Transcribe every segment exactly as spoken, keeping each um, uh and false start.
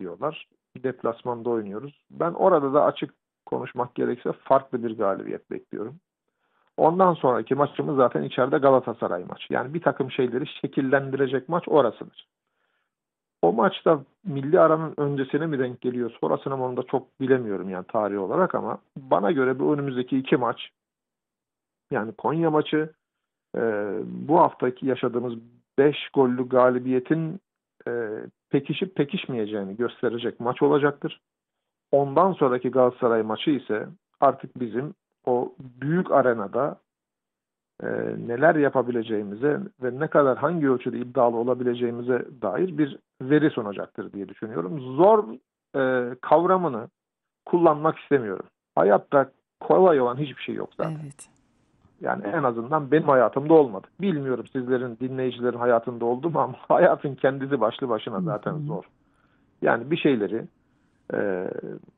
geliyorlar. Deplasmanda oynuyoruz. Ben orada da açık konuşmak gerekirse farklı bir galibiyet bekliyorum. Ondan sonraki maçımız zaten içeride Galatasaray maçı. Yani bir takım şeyleri şekillendirecek maç orasıdır. O maçta milli aranın öncesine mi denk geliyor, sonrasına mı onu da çok bilemiyorum yani tarih olarak ama bana göre bu önümüzdeki iki maç yani Konya maçı e, bu haftaki yaşadığımız beş gollü galibiyetin e, pekişip pekişmeyeceğini gösterecek maç olacaktır. Ondan sonraki Galatasaray maçı ise artık bizim o büyük arenada e, neler yapabileceğimize ve ne kadar hangi ölçüde iddialı olabileceğimize dair bir veri sunacaktır diye düşünüyorum. Zor e, kavramını kullanmak istemiyorum. Hayatta kolay olan hiçbir şey yok zaten. Evet. Yani en azından benim hayatımda olmadı. Bilmiyorum sizlerin, dinleyicilerin hayatında oldu mu ama hayatın kendisi başlı başına Hı zaten hı. zor. Yani bir şeyleri e,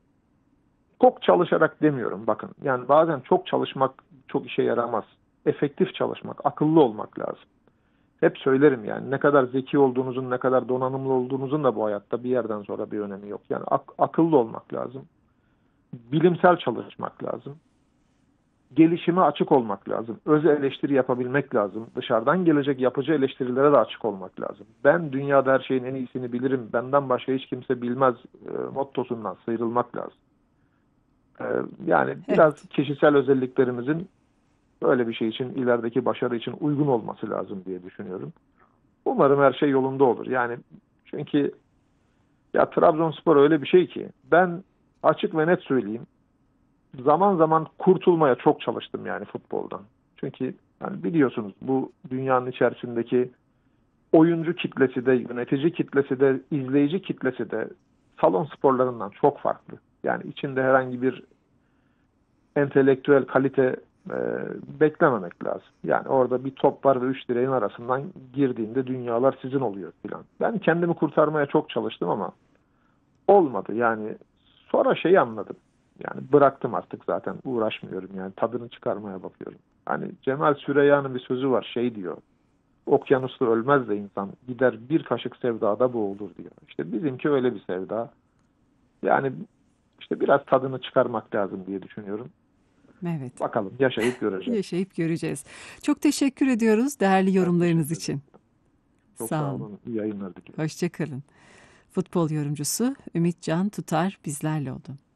çok çalışarak demiyorum bakın. Yani bazen çok çalışmak çok işe yaramaz. Efektif çalışmak, akıllı olmak lazım. Hep söylerim yani ne kadar zeki olduğunuzun, ne kadar donanımlı olduğunuzun da bu hayatta bir yerden sonra bir önemi yok. Yani ak- akıllı olmak lazım. Bilimsel çalışmak lazım. Gelişime açık olmak lazım. Öz eleştiri yapabilmek lazım. Dışarıdan gelecek yapıcı eleştirilere de açık olmak lazım. Ben dünyada her şeyin en iyisini bilirim, benden başka hiç kimse bilmez e, mottosundan sıyrılmak lazım. E, yani biraz Evet. kişisel özelliklerimizin böyle bir şey için, ilerideki başarı için uygun olması lazım diye düşünüyorum. Umarım her şey yolunda olur. Yani çünkü ya Trabzonspor öyle bir şey ki ben açık ve net söyleyeyim. Zaman zaman kurtulmaya çok çalıştım yani futboldan. Çünkü yani biliyorsunuz bu dünyanın içerisindeki oyuncu kitlesi de, yönetici kitlesi de, izleyici kitlesi de salon sporlarından çok farklı. Yani içinde herhangi bir entelektüel kalite e, beklememek lazım. Yani orada bir top var ve üç direğin arasından girdiğinde dünyalar sizin oluyor filan. Ben kendimi kurtarmaya çok çalıştım ama olmadı. Yani sonra şeyi anladım. Yani bıraktım artık zaten uğraşmıyorum yani tadını çıkarmaya bakıyorum. Hani Cemal Süreyya'nın bir sözü var şey diyor. Okyanusta ölmez de insan gider bir kaşık sevdada boğulur diyor. İşte bizimki öyle bir sevda. Yani işte biraz tadını çıkarmak lazım diye düşünüyorum. Evet. Bakalım yaşayıp göreceğiz. Yaşayıp göreceğiz. Çok teşekkür ediyoruz değerli Ben yorumlarınız teşekkür için. ederim. Çok sağ Sağ olun. olun. İyi yayınlar diliyorum. Hoşça kalın. Futbol yorumcusu Ümit Can Tutar bizlerle oldu.